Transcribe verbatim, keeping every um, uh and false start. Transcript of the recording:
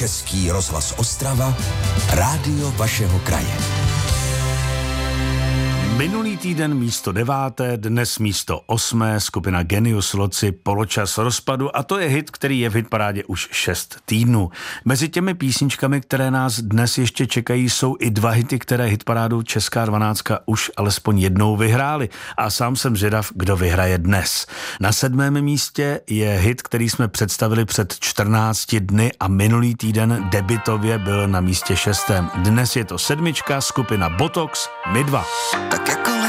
Český rozhlas Ostrava, rádio vašeho kraje. Minulý týden místo deváté, dnes místo osmé, skupina Genius Loci, Poločas rozpadu, a to je hit, který je v hitparádě už šest týdnů. Mezi těmi písničkami, které nás dnes ještě čekají, jsou i dva hity, které hitparádu Česká dvanáctka už alespoň jednou vyhrály. A sám jsem zvědav, kdo vyhraje dnes. Na sedmém místě je hit, který jsme představili před čtrnácti dny a minulý týden debitově byl na místě šestém. Dnes je to sedmička, skupina Botox, My dva. Tak jako